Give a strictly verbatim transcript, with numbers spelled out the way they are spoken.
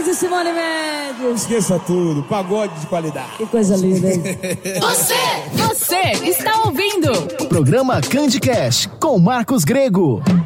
e Simone Mendes. Esqueça tudo, pagode de qualidade. Que coisa linda, hein? Você, você está ouvindo o programa Candicast com Marcos Grego.